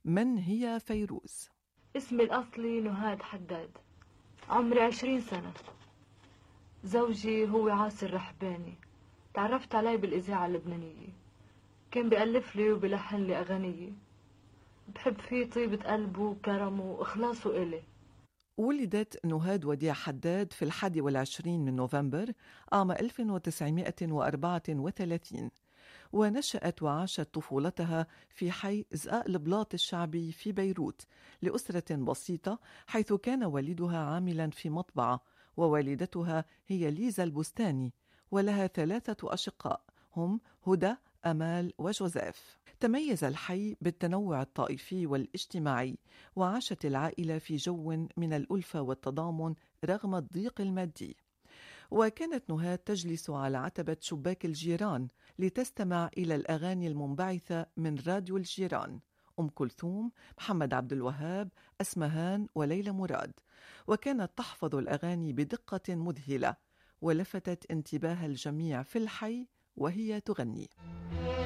من هي فيروز؟ اسمي الأصلي نهاد حداد، عمري 20 سنة. زوجي هو عاصر رحباني، تعرفت عليه بالإذاعة اللبنانية، كان بيألف لي وبلحن لي أغانية. بحب فيه طيبة قلبه وكرمه وإخلاصه إلي. ولدت نهاد وديع حداد في 21 من نوفمبر عام 1934، ونشأت وعاشت طفولتها في حي زقاق البلاط الشعبي في بيروت لأسرة بسيطة، حيث كان والدها عاملا في مطبعة، ووالدتها هي ليزا البستاني، ولها 3 أشقاء هم هدى، أمال وجوزيف. تميز الحي بالتنوع الطائفي والاجتماعي، وعاشت العائلة في جو من الألفة والتضامن رغم الضيق المادي. وكانت نهاد تجلس على عتبة شباك الجيران لتستمع إلى الأغاني المنبعثة من راديو الجيران، أم كلثوم، محمد عبد الوهاب، أسمهان وليلى مراد، وكانت تحفظ الأغاني بدقة مذهلة، ولفتت انتباه الجميع في الحي وهي تغني.